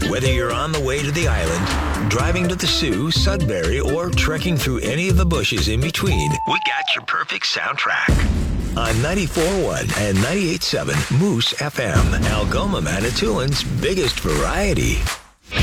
Whether you're on the way to the island, driving to the Sioux, Sudbury, or trekking through any of the bushes in between, we got your perfect soundtrack. On 94.1 and 98.7 Moose FM, Algoma, Manitoulин's biggest variety.